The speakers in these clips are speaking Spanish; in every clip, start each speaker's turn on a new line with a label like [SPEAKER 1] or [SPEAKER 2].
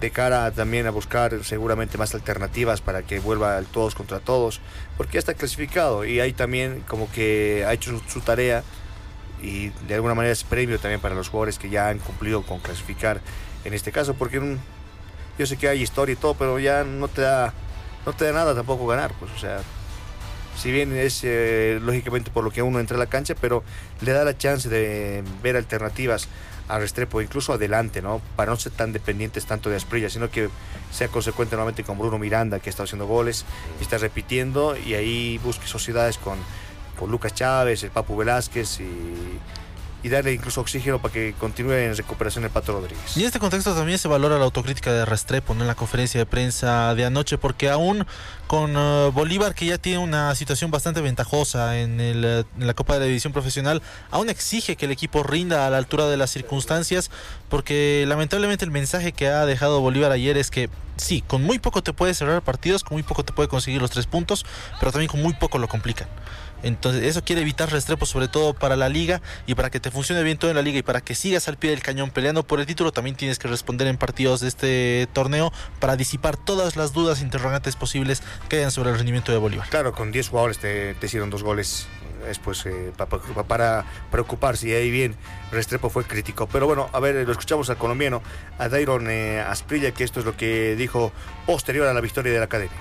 [SPEAKER 1] de cara también a buscar seguramente más alternativas para que vuelva el todos contra todos, porque ya está clasificado y ahí también como que ha hecho su tarea y de alguna manera es premio también para los jugadores que ya han cumplido con clasificar en este caso, porque yo sé que hay historia y todo, pero ya no te da nada tampoco ganar, pues, o sea, si bien es lógicamente por lo que uno entra a la cancha, pero le da la chance de ver alternativas a Restrepo, incluso adelante, ¿no? Para no ser tan dependientes tanto de Asprilla, sino que sea consecuente nuevamente con Bruno Miranda, que está haciendo goles y está repitiendo, y ahí busque sociedades con Lucas Chávez, el Papu Velázquez y darle incluso oxígeno para que continúe en recuperación el Pato Rodríguez.
[SPEAKER 2] Y en este contexto también se valora la autocrítica de Restrepo, ¿no?, en la conferencia de prensa de anoche, porque aún con Bolívar, que ya tiene una situación bastante ventajosa en la Copa de la División Profesional, aún exige que el equipo rinda a la altura de las circunstancias, porque lamentablemente el mensaje que ha dejado Bolívar ayer es que sí, con muy poco te puede cerrar partidos, con muy poco te puede conseguir los 3 puntos, pero también con muy poco lo complican. Entonces eso quiere evitar Restrepo, sobre todo para la liga, y para que te funcione bien todo en la liga y para que sigas al pie del cañón peleando por el título. También tienes que responder en partidos de este torneo para disipar todas las dudas interrogantes posibles que hayan sobre el rendimiento de Bolívar.
[SPEAKER 1] Claro, con 10 jugadores te hicieron 2 goles después para preocuparse, y ahí bien Restrepo fue crítico. Pero bueno, a ver, lo escuchamos al colombiano, a Dairon Asprilla, que esto es lo que dijo posterior a la victoria de la academia.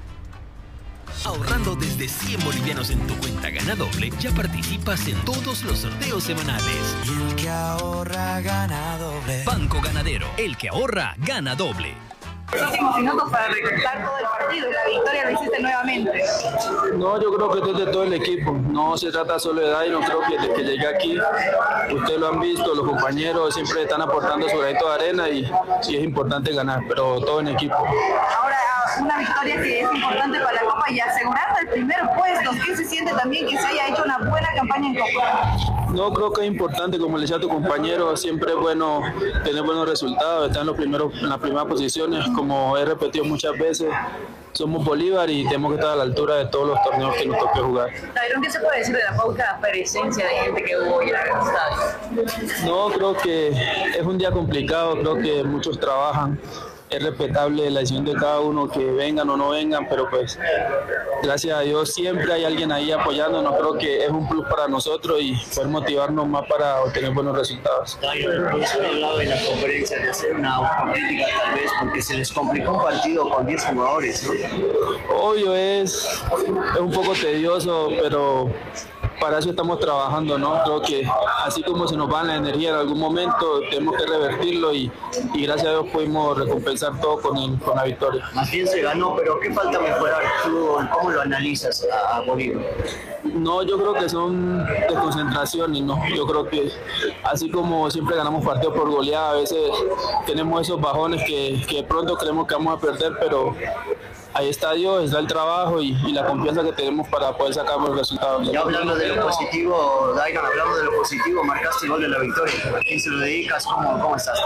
[SPEAKER 3] Ahorrando desde 100 bolivianos en tu cuenta Gana Doble, ya participas en todos los sorteos semanales.
[SPEAKER 4] Y el que ahorra gana doble.
[SPEAKER 3] Banco Ganadero, el que ahorra gana doble.
[SPEAKER 5] Los últimos minutos para recortar todo el partido y la victoria lo hiciste nuevamente.
[SPEAKER 6] No, yo creo que es de todo el equipo, no se trata solo de Dairon, creo que desde que llegué aquí, ustedes lo han visto, los compañeros siempre están aportando su granito de arena y es importante ganar, pero todo en equipo.
[SPEAKER 5] Ahora una victoria que es importante para la Copa y asegurar el primer puesto. ¿Qué se siente también que se haya hecho una buena campaña en Copa?
[SPEAKER 6] No, creo que es importante, como le decía a tu compañero, siempre es bueno tener buenos resultados, estar en las primeras posiciones, como he repetido muchas veces. Somos Bolívar y tenemos que estar a la altura de todos los torneos que nos toque jugar.
[SPEAKER 5] Dairon, ¿qué se puede decir de la poca presencia de gente que hubo ya en el estadio?
[SPEAKER 6] No, creo que es un día complicado, creo que muchos trabajan. Es respetable la decisión de cada uno, que vengan o no vengan, pero pues gracias a Dios siempre hay alguien ahí apoyándonos. Creo que es un plus para nosotros y poder motivarnos más para obtener buenos resultados.
[SPEAKER 7] Dairon, se ha hablado en la conferencia de hacer una autocrítica tal vez porque se les complicó un partido con 10 jugadores, ¿no?
[SPEAKER 6] Obvio, es un poco tedioso, pero para eso estamos trabajando, ¿no? Creo que así como se nos va la energía en algún momento, tenemos que revertirlo y gracias a Dios pudimos recompensar todo con la victoria.
[SPEAKER 7] Más bien se ganó, pero ¿qué falta mejorar? ¿Tú cómo lo analizas a Bolívar?
[SPEAKER 6] No, yo creo que son desconcentraciones, ¿no? Yo creo que así como siempre ganamos partidos por goleada, a veces tenemos esos bajones que pronto creemos que vamos a perder, pero ahí está Dios, está el trabajo y la confianza que tenemos para poder sacar los resultados.
[SPEAKER 7] Ya hablando de lo positivo, Dairon, hablando de lo positivo, marcaste el gol de la victoria. ¿A quién se lo dedicas? ¿Cómo estás?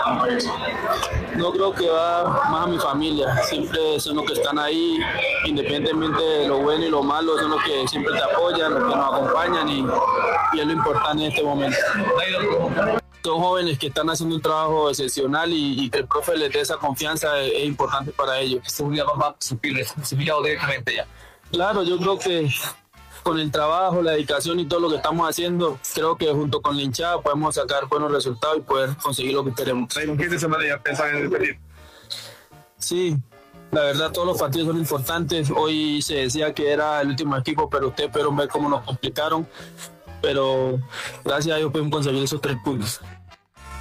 [SPEAKER 6] No, creo que va más a mi familia. Siempre son los que están ahí, independientemente de lo bueno y lo malo, son los que siempre te apoyan, los que nos acompañan y es lo importante en este momento. Son jóvenes que están haciendo un trabajo excepcional y que el profe les dé esa confianza es importante para ellos.
[SPEAKER 8] Este día va a suplir responsabilidad directamente ya.
[SPEAKER 6] Claro, yo creo que con el trabajo, la dedicación y todo lo que estamos haciendo, creo que junto con la hinchada podemos sacar buenos resultados y poder conseguir lo que queremos.
[SPEAKER 8] ¿Con quién semana ya pensaban en repetir?
[SPEAKER 6] Sí, la verdad todos los partidos son importantes. Hoy se decía que era el último equipo, pero ustedes pudieron ver cómo nos complicaron. Pero gracias a Dios podemos conseguir esos 3 puntos.